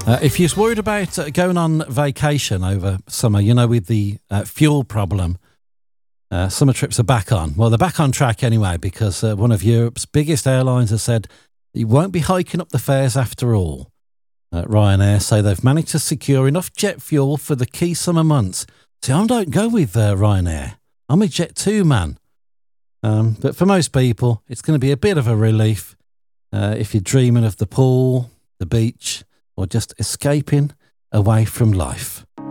If you're worried about going on vacation over summer, with the fuel problem, summer trips are back on. Well, they're back on track anyway, because one of Europe's biggest airlines has said it won't be hiking up the fares after all. Ryanair say they've managed to secure enough jet fuel for the key summer months. See, I don't go with Ryanair. I'm a Jet2 man. But for most people, it's going to be a bit of a relief if you're dreaming of the pool, the beach, or just escaping away from life.